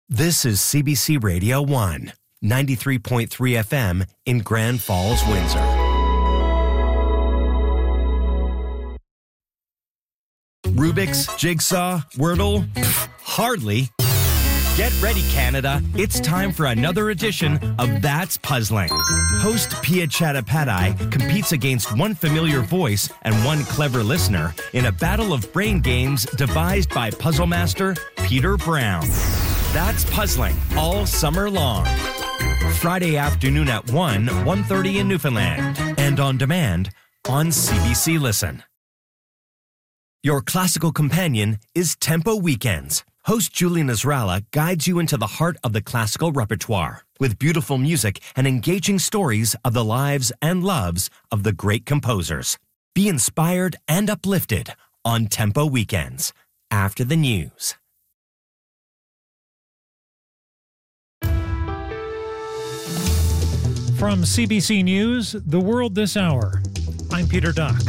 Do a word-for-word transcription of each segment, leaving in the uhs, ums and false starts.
This is C B C Radio one, ninety-three point three F M in Grand Falls, Windsor. Rubik's, Jigsaw, Wordle? Pfft, hardly. Get ready, Canada. It's time for another edition of That's Puzzling. Host Pia Chattopadhyay competes against one familiar voice and one clever listener in a battle of brain games devised by puzzle master Peter Brown. That's Puzzling all summer long. Friday afternoon at one, one thirty in Newfoundland. And on demand on C B C Listen. Your classical companion is Tempo Weekends. Host Julie Nasrallah guides you into the heart of the classical repertoire with beautiful music and engaging stories of the lives and loves of the great composers. Be inspired and uplifted on Tempo Weekends after the news. From C B C News, The World This Hour, I'm Peter Duck.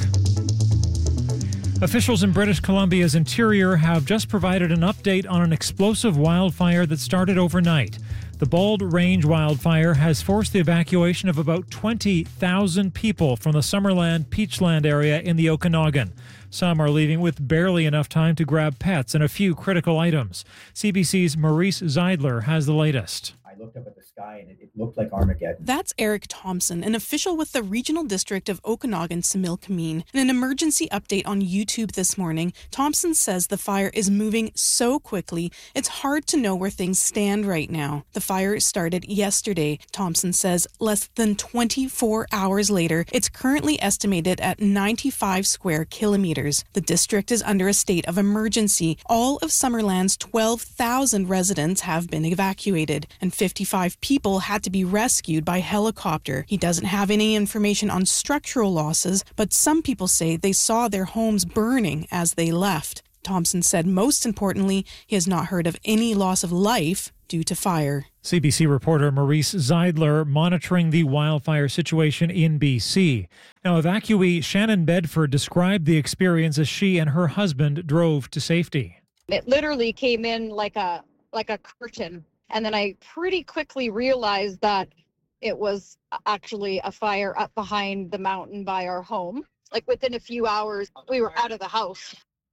Officials in British Columbia's interior have just provided an update on an explosive wildfire that started overnight. The Bald Range wildfire has forced the evacuation of about twenty thousand people from the Summerland Peachland area in the Okanagan. Some are leaving with barely enough time to grab pets and a few critical items. C B C's Maurice Zeidler has the latest. I looked up at the sky and it, it looked like Armageddon. That's Eric Thompson, an official with the Regional District of Okanagan Similkameen. In an emergency update on YouTube this morning, Thompson says the fire is moving so quickly, it's hard to know where things stand right now. The fire started yesterday. Thompson says less than twenty-four hours later, it's currently estimated at ninety-five square kilometers. The district is under a state of emergency. All of Summerland's twelve thousand residents have been evacuated, and fifty-five people had to be rescued by helicopter. He doesn't have any information on structural losses, but some people say they saw their homes burning as they left. Thompson said most importantly, he has not heard of any loss of life due to fire. C B C reporter Maurice Zeidler monitoring the wildfire situation in B C. Now, evacuee Shannon Bedford described the experience as she and her husband drove to safety. It literally came in like a like a curtain. And then I pretty quickly realized that it was actually a fire up behind the mountain by our home. Like within a few hours, we were out of the house.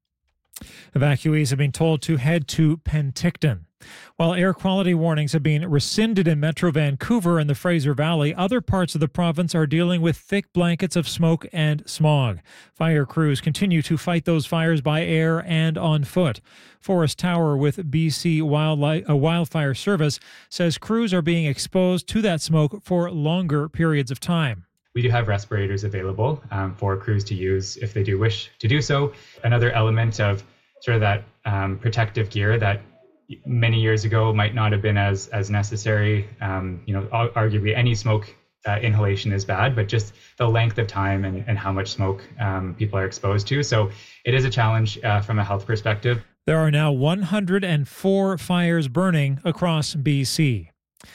Evacuees have been told to head to Penticton. While air quality warnings have been rescinded in Metro Vancouver and the Fraser Valley, other parts of the province are dealing with thick blankets of smoke and smog. Fire crews continue to fight those fires by air and on foot. Forest Tower with B C Wildlife, uh, Wildfire Service says crews are being exposed to that smoke for longer periods of time. We do have respirators available um, for crews to use if they do wish to do so. Another element of sort of that um, protective gear that many years ago might not have been as as necessary. Um, you know, arguably any smoke uh, inhalation is bad, but just the length of time and, and how much smoke um, people are exposed to. So it is a challenge uh, from a health perspective. There are now one hundred four fires burning across B C.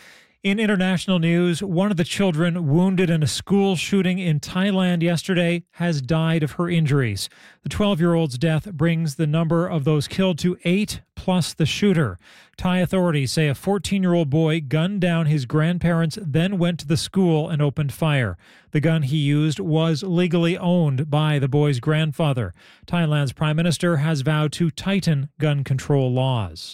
In international news, one of the children wounded in a school shooting in Thailand yesterday has died of her injuries. The twelve-year-old's death brings the number of those killed to eight, plus the shooter. Thai authorities say a fourteen-year-old boy gunned down his grandparents, then went to the school and opened fire. The gun he used was legally owned by the boy's grandfather. Thailand's prime minister has vowed to tighten gun control laws.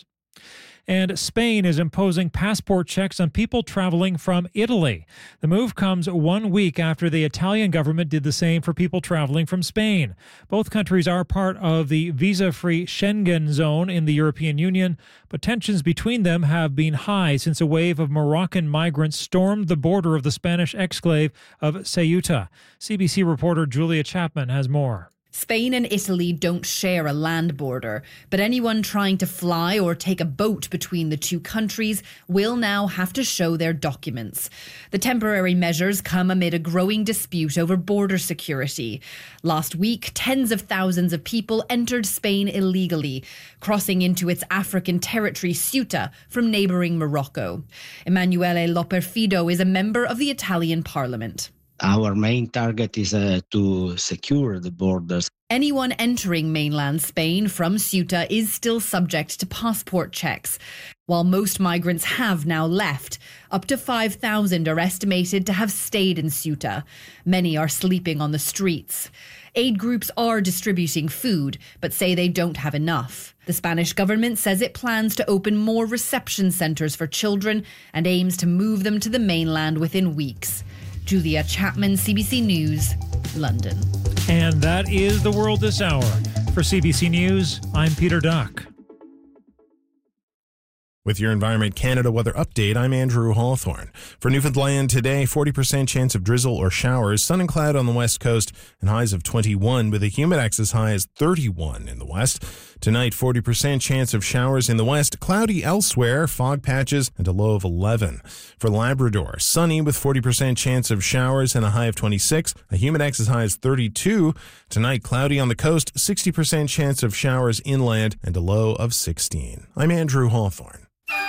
And Spain is imposing passport checks on people traveling from Italy. The move comes one week after the Italian government did the same for people traveling from Spain. Both countries are part of the visa-free Schengen zone in the European Union, but tensions between them have been high since a wave of Moroccan migrants stormed the border of the Spanish exclave of Ceuta. C B C reporter Julia Chapman has more. Spain and Italy don't share a land border, but anyone trying to fly or take a boat between the two countries will now have to show their documents. The temporary measures come amid a growing dispute over border security. Last week, tens of thousands of people entered Spain illegally, crossing into its African territory Ceuta from neighbouring Morocco. Emanuele Loperfido is a member of the Italian parliament. Our main target is uh, to secure the borders. Anyone entering mainland Spain from Ceuta is still subject to passport checks. While most migrants have now left, up to five thousand are estimated to have stayed in Ceuta. Many are sleeping on the streets. Aid groups are distributing food, but say they don't have enough. The Spanish government says it plans to open more reception centres for children and aims to move them to the mainland within weeks. Julia Chapman, C B C News, London. And that is the world this hour. For C B C News, I'm Peter Duck. With your Environment Canada weather update, I'm Andrew Hawthorne. For Newfoundland today, forty percent chance of drizzle or showers, sun and cloud on the west coast, and highs of twenty-one with a humidex as high as thirty-one in the west. Tonight, forty percent chance of showers in the west, cloudy elsewhere, fog patches, and a low of eleven. For Labrador, sunny with forty percent chance of showers and a high of twenty-six, a humidex as high as thirty-two. Tonight, cloudy on the coast, sixty percent chance of showers inland, and a low of sixteen. I'm Andrew Hawthorne.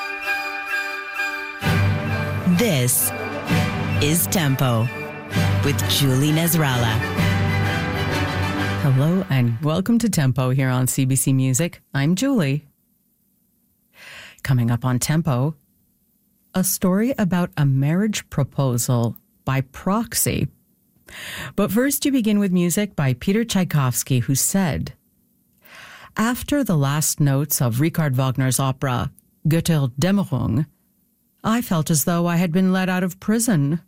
This is Tempo with Julie Nasrallah. Hello and welcome to Tempo here on C B C Music. I'm Julie. Coming up on Tempo, a story about a marriage proposal by proxy. But first you begin with music by Peter Tchaikovsky, who said, "After the last notes of Richard Wagner's opera Götterdämmerung, I felt as though I had been let out of prison.